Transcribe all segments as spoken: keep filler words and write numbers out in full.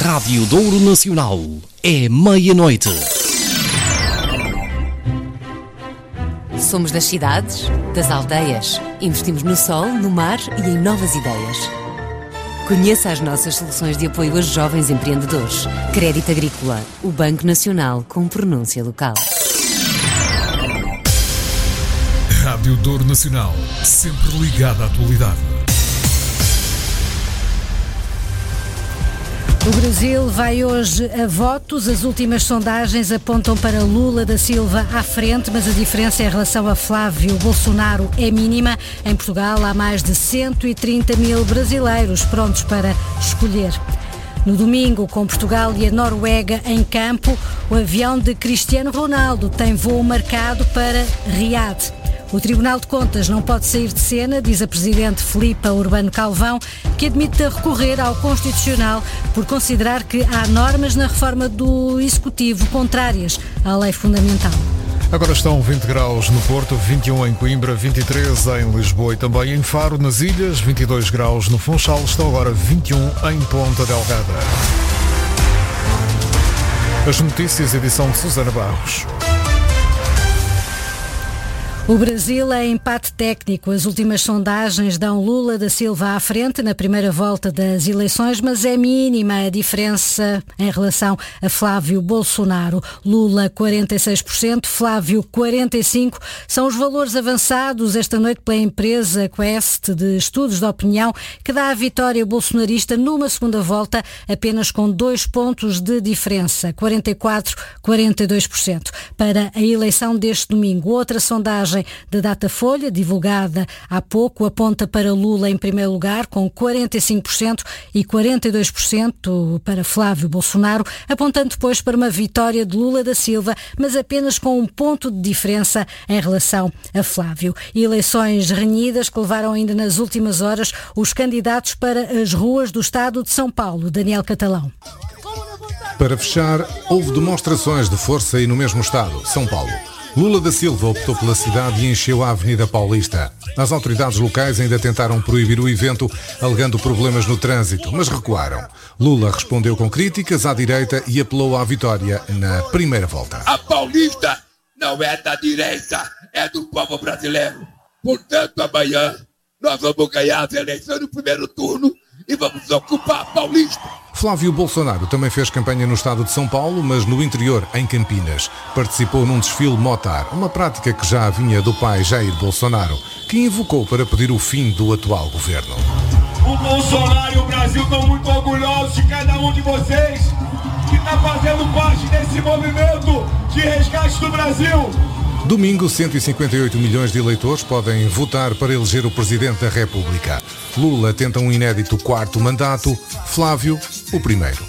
Rádio Douro Nacional. É meia-noite. Somos das cidades, das aldeias. Investimos no sol, no mar e em novas ideias. Conheça as nossas soluções de apoio a jovens empreendedores. Crédito Agrícola, o Banco Nacional com pronúncia local. Rádio Douro Nacional, sempre ligada à atualidade. O Brasil vai hoje a votos. As últimas sondagens apontam para Lula da Silva à frente, mas a diferença em relação a Flávio Bolsonaro é mínima. Em Portugal há mais de cento e trinta mil brasileiros prontos para escolher. No domingo, com Portugal e a Noruega em campo, o avião de Cristiano Ronaldo tem voo marcado para Riad. O Tribunal de Contas não pode sair de cena, diz a Presidente Filipa Urbano Calvão, que admite recorrer ao Constitucional por considerar que há normas na reforma do Executivo contrárias à lei fundamental. Agora estão vinte graus no Porto, vinte e um em Coimbra, vinte e três em Lisboa e também em Faro, nas Ilhas, vinte e dois graus no Funchal, estão agora vinte e um em Ponta Delgada. As notícias, edição de Susana Barros. O Brasil é empate técnico. As últimas sondagens dão Lula da Silva à frente na primeira volta das eleições, mas é mínima a diferença em relação a Flávio Bolsonaro. Lula quarenta e seis por cento, Flávio quarenta e cinco por cento. São os valores avançados esta noite pela empresa Quest de estudos de opinião, que dá a vitória bolsonarista numa segunda volta apenas com dois pontos de diferença, quarenta e quatro a quarenta e dois por cento. Para a eleição deste domingo, outra sondagem da Datafolha, divulgada há pouco, aponta para Lula em primeiro lugar, com quarenta e cinco por cento e quarenta e dois por cento para Flávio Bolsonaro, apontando depois para uma vitória de Lula da Silva, mas apenas com um ponto de diferença em relação a Flávio. Eleições renhidas que levaram ainda nas últimas horas os candidatos para as ruas do estado de São Paulo. Daniel Catalão. Para fechar, houve demonstrações de força e no mesmo estado, São Paulo. Lula da Silva optou pela cidade e encheu a Avenida Paulista. As autoridades locais ainda tentaram proibir o evento, alegando problemas no trânsito, mas recuaram. Lula respondeu com críticas à direita e apelou à vitória na primeira volta. A Paulista não é da direita, é do povo brasileiro. Portanto, amanhã nós vamos ganhar as eleições no primeiro turno e vamos ocupar a Paulista. Flávio Bolsonaro também fez campanha no estado de São Paulo, mas no interior, em Campinas. Participou num desfile motar, uma prática que já vinha do pai Jair Bolsonaro, que invocou para pedir o fim do atual governo. O Bolsonaro e o Brasil estão muito orgulhosos de cada um de vocês que está fazendo parte desse movimento de resgate do Brasil. Domingo, cento e cinquenta e oito milhões de eleitores podem votar para eleger o Presidente da República. Lula tenta um inédito quarto mandato, Flávio, o primeiro.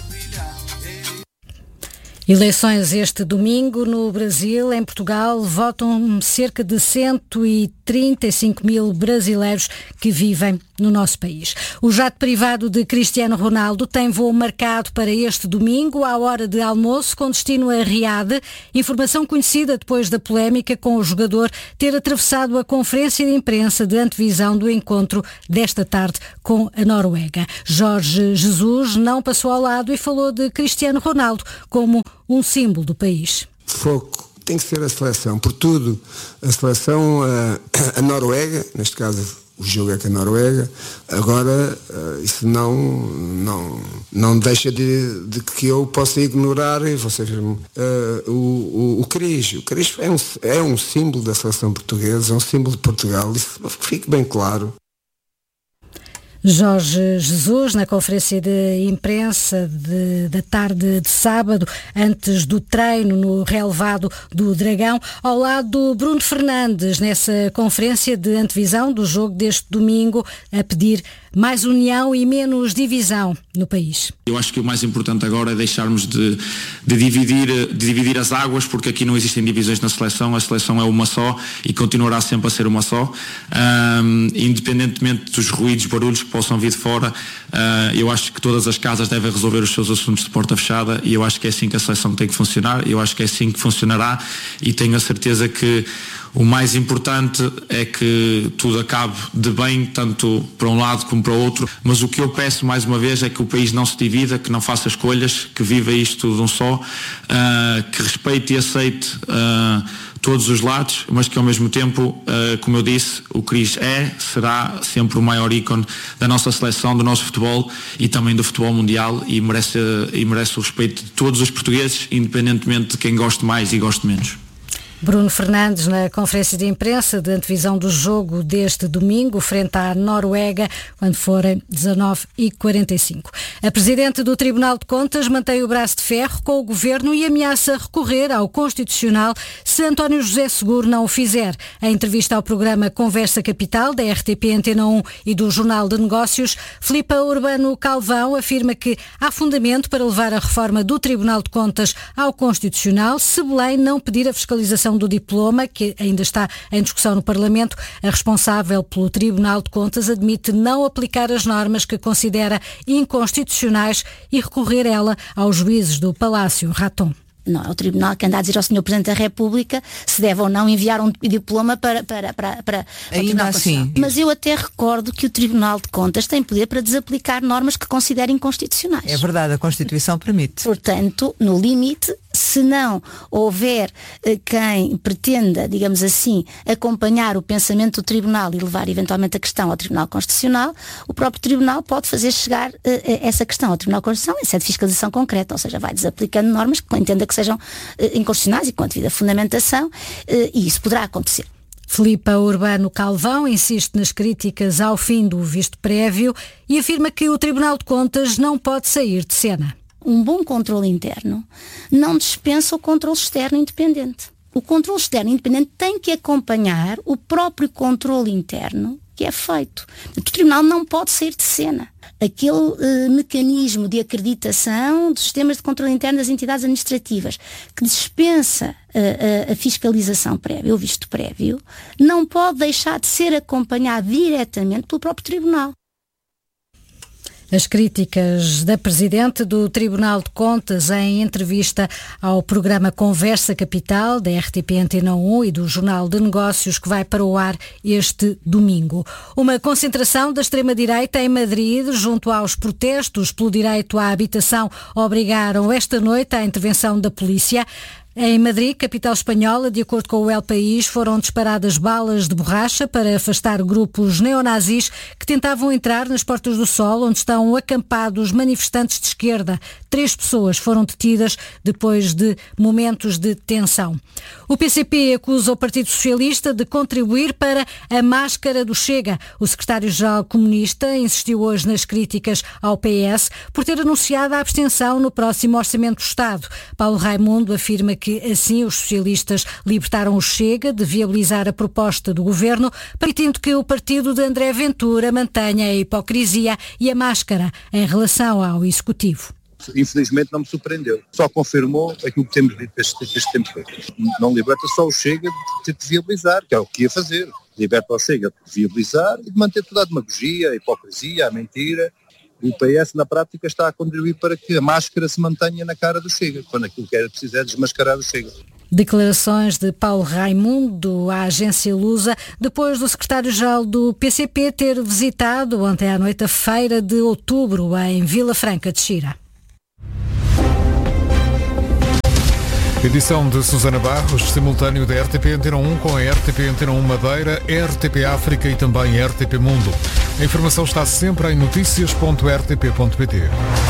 Eleições este domingo no Brasil. Em Portugal votam cerca de cento e trinta e cinco mil brasileiros que vivem no nosso país. O jato privado de Cristiano Ronaldo tem voo marcado para este domingo à hora de almoço com destino a Riad. Informação conhecida depois da polémica com o jogador ter atravessado a conferência de imprensa de antevisão do encontro desta tarde com a Noruega. Jorge Jesus não passou ao lado e falou de Cristiano Ronaldo como um símbolo do país. Foco tem que ser a seleção, por tudo. A seleção, a, a Noruega, neste caso o jogo é com a Noruega, agora isso não, não, não deixa de, de que eu possa ignorar, e você uh, o, o, o Cris. O Cris é um, é um símbolo da seleção portuguesa, é um símbolo de Portugal, isso fique bem claro. Jorge Jesus, na conferência de imprensa de, da tarde de sábado, antes do treino no relevado do Dragão, ao lado do Bruno Fernandes, nessa conferência de antevisão do jogo deste domingo, a pedir mais união e menos divisão no país. Eu acho que o mais importante agora é deixarmos de, de, dividir, de dividir as águas, porque aqui não existem divisões na seleção, a seleção é uma só e continuará sempre a ser uma só. Um, independentemente dos ruídos, barulhos que possam vir de fora, uh, eu acho que todas as casas devem resolver os seus assuntos de porta fechada e eu acho que é assim que a seleção tem que funcionar, eu acho que é assim que funcionará e tenho a certeza que O mais importante é que tudo acabe de bem, tanto para um lado como para o outro, mas o que eu peço mais uma vez é que o país não se divida, que não faça escolhas, que viva isto de um só, uh, que respeite e aceite uh, todos os lados, mas que ao mesmo tempo, uh, como eu disse, o Cris é, será sempre o maior ícone da nossa seleção, do nosso futebol e também do futebol mundial, e merece, e merece o respeito de todos os portugueses, independentemente de quem goste mais e goste menos. Bruno Fernandes na conferência de imprensa de antevisão do jogo deste domingo frente à Noruega, quando forem dezanove e quarenta e cinco. A Presidente do Tribunal de Contas mantém o braço de ferro com o Governo e ameaça recorrer ao Constitucional se António José Seguro não o fizer. Em entrevista ao programa Conversa Capital, da R T P Antena um e do Jornal de Negócios, Filipa Urbano Calvão afirma que há fundamento para levar a reforma do Tribunal de Contas ao Constitucional se Belém não pedir a fiscalização do diploma, que ainda está em discussão no Parlamento. A responsável pelo Tribunal de Contas admite não aplicar as normas que considera inconstitucionais e recorrer ela aos juízes do Palácio Raton. Não é o Tribunal que anda a dizer ao senhor Presidente da República se deve ou não enviar um diploma para, para, para, para o Tribunal assim. Mas eu até recordo que o Tribunal de Contas tem poder para desaplicar normas que considera inconstitucionais. É verdade, a Constituição permite. Portanto, no limite, se não houver eh, quem pretenda, digamos assim, acompanhar o pensamento do Tribunal e levar eventualmente a questão ao Tribunal Constitucional, o próprio Tribunal pode fazer chegar eh, essa questão ao Tribunal Constitucional em sede de fiscalização concreta, ou seja, vai desaplicando normas que entenda que sejam eh, inconstitucionais e com a devida fundamentação, eh, e isso poderá acontecer. Filipa Urbano Calvão insiste nas críticas ao fim do visto prévio e afirma que o Tribunal de Contas não pode sair de cena. Um bom controle interno não dispensa o controle externo independente. O controle externo independente tem que acompanhar o próprio controle interno que é feito. O Tribunal não pode sair de cena. Aquele uh, mecanismo de acreditação dos sistemas de controle interno das entidades administrativas que dispensa uh, uh, a fiscalização prévia, o visto prévio, não pode deixar de ser acompanhado diretamente pelo próprio Tribunal. As críticas da Presidente do Tribunal de Contas em entrevista ao programa Conversa Capital, da R T P Antena um e do Jornal de Negócios, que vai para o ar este domingo. Uma concentração da extrema-direita em Madrid, junto aos protestos pelo direito à habitação, obrigaram esta noite à intervenção da polícia. Em Madrid, capital espanhola, de acordo com o El País, foram disparadas balas de borracha para afastar grupos neonazis que tentavam entrar nas Portas do Sol, onde estão acampados manifestantes de esquerda. Três pessoas foram detidas depois de momentos de tensão. O P C P acusa o Partido Socialista de contribuir para a máscara do Chega. O secretário-geral comunista insistiu hoje nas críticas ao P S por ter anunciado a abstenção no próximo Orçamento do Estado. Paulo Raimundo afirma que que assim os socialistas libertaram o Chega de viabilizar a proposta do governo, permitindo que o partido de André Ventura mantenha a hipocrisia e a máscara em relação ao Executivo. Infelizmente não me surpreendeu. Só confirmou aquilo que temos dito este, este tempo todo. Não liberta só o Chega de ter de viabilizar, que é o que ia fazer. Liberta o Chega de viabilizar e de manter toda a demagogia, a hipocrisia, a mentira. O P S, na prática, está a contribuir para que a máscara se mantenha na cara do Chega, quando aquilo que era preciso é desmascarar o Chega. Declarações de Paulo Raimundo à agência Lusa, depois do secretário-geral do P C P ter visitado ontem à noite a Feira de Outubro em Vila Franca de Xira. Edição de Susana Barros, simultâneo da R T P Antena um com a R T P Antena um Madeira, R T P África e também R T P Mundo. A informação está sempre em notícias ponto r t p ponto p t.